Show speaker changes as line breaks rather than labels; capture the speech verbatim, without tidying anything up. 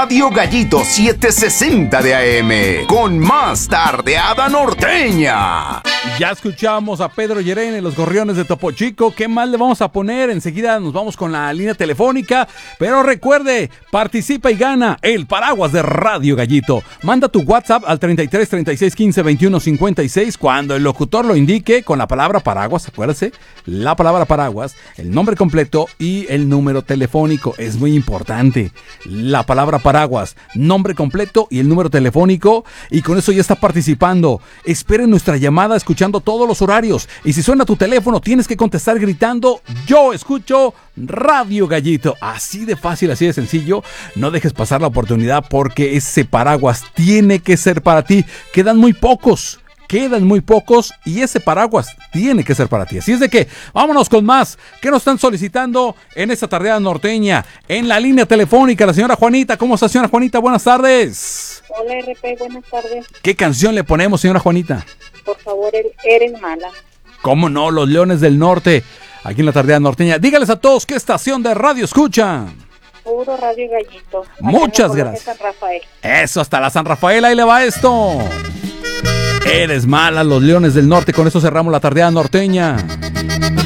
Radio Gallito setecientos sesenta de A M, con más tardeada norteña.
Ya escuchamos a Pedro Llerena y los Gorriones de Topo Chico. ¿Qué más le vamos a poner? Enseguida nos vamos con la línea telefónica. Pero recuerde, participa y gana el paraguas de Radio Gallito. Manda tu WhatsApp al treinta y tres, treinta y seis, quince, veintiuno, cincuenta y seis cuando el locutor lo indique con la palabra paraguas. Acuérdese, la palabra paraguas, el nombre completo y el número telefónico. Es muy importante. La palabra paraguas, nombre completo y el número telefónico. Y con eso ya está participando. Esperen nuestra llamada escuchando todos los horarios. Y si suena tu teléfono, tienes que contestar gritando: yo escucho Radio Gallito. Así de fácil, así de sencillo. No dejes pasar la oportunidad porque ese paraguas tiene que ser para ti. Quedan muy pocos. Quedan muy pocos y ese paraguas tiene que ser para ti. Así es de que vámonos con más. ¿Qué nos están solicitando en esta tardeada norteña? En la línea telefónica, la señora Juanita. ¿Cómo está, señora Juanita? Buenas tardes.
Hola, R P, buenas tardes.
¿Qué canción le ponemos, señora Juanita?
Por favor, eres mala.
¿Cómo no? Los Leones del Norte, aquí en la tardeada norteña. Dígales a todos qué estación de radio escuchan.
Puro Radio Gallito.
Muchas gracias.
San Rafael.
Eso, hasta la San Rafael, ahí le va esto. Eres mala, los Leones del Norte. Con eso cerramos la tardeada norteña.